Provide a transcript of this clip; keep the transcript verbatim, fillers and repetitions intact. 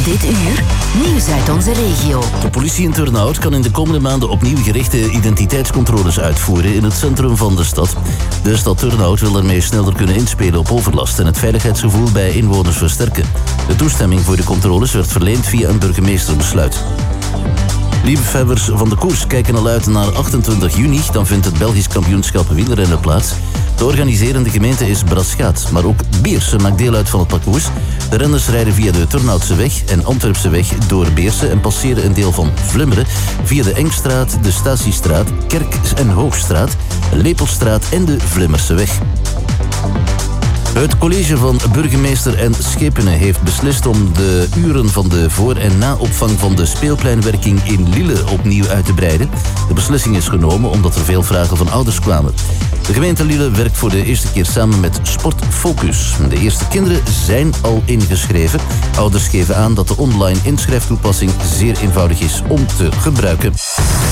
Dit uur, nieuws uit onze regio. De politie in Turnhout kan in de komende maanden opnieuw gerichte identiteitscontroles uitvoeren in het centrum van de stad. De stad Turnhout wil ermee sneller kunnen inspelen op overlast en het veiligheidsgevoel bij inwoners versterken. De toestemming voor de controles werd verleend via een burgemeesterbesluit. Liefhebbers van de koers kijken al uit naar achtentwintig juni. Dan vindt het Belgisch kampioenschap wielrennen plaats. De organiserende gemeente is Braschaat, maar ook Beerse maakt deel uit van het parcours. De renners rijden via de Turnhoutse weg en Antwerpse weg door Beerse en passeren een deel van Vlimmeren via de Engstraat, de Statiestraat, Kerk- en Hoogstraat, Lepelstraat en de Vlimmerse weg. Het college van burgemeester en schepenen heeft beslist om de uren van de voor- en naopvang van de speelpleinwerking in Lille opnieuw uit te breiden. De beslissing is genomen omdat er veel vragen van ouders kwamen. De gemeente Lille werkt voor de eerste keer samen met Sport Focus. De eerste kinderen zijn al ingeschreven. Ouders geven aan dat de online inschrijftoepassing zeer eenvoudig is om te gebruiken.